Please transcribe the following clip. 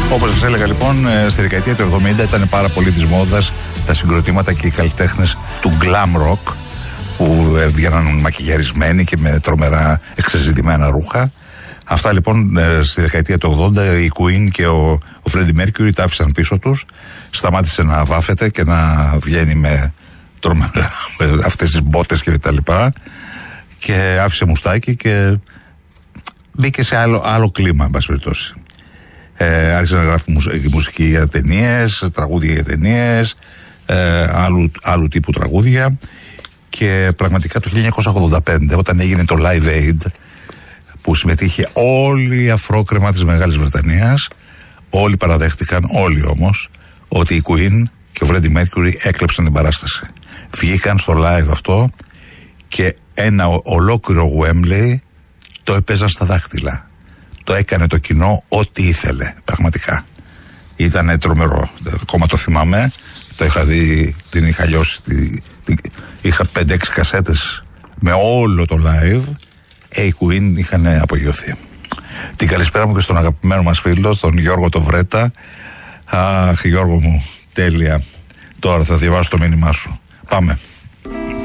Όπως σας έλεγα λοιπόν, στη δεκαετία του 70 ήταν πάρα πολύ της μόδας τα συγκροτήματα και οι καλλιτέχνες του glam rock, που βγαίναν μακιγιαρισμένοι και με τρομερά εξεζητημένα ρούχα. Αυτά λοιπόν στη δεκαετία του 80 η Queen και ο Freddie Mercury τα άφησαν πίσω τους. Σταμάτησε να βάφεται και να βγαίνει με τρομερά με αυτές τις μπότες και τα λοιπά, και άφησε μουστάκι και μπήκε σε άλλο κλίμα, εν πάση περιπτώσει. Άρχισε να γράφει μουσική για ταινίες, τραγούδια για ταινίες, άλλου τύπου τραγούδια, και πραγματικά το 1985, όταν έγινε το Live Aid, που συμμετείχε όλη η αφρόκρεμα της Μεγάλης Βρετανίας, όλοι παραδέχτηκαν, όλοι όμως, ότι η Queen και ο Freddie Mercury έκλεψαν την παράσταση. Βγήκαν στο live αυτό και ένα ολόκληρο Wembley το έπαιζαν στα δάχτυλα. Το έκανε το κοινό ό,τι ήθελε, πραγματικά. Ήταν τρομερό. Ακόμα το θυμάμαι, το είχα δει, την είχα λιώσει. Είχα 5-6 κασέτες με όλο το live. Οι Queen είχαν απογειωθεί. Την καλησπέρα μου και στον αγαπημένο μας φίλο, τον Γιώργο το Βρέτα. Αχ, Γιώργο μου, τέλεια. Τώρα θα διαβάσω το μήνυμά σου. Πάμε.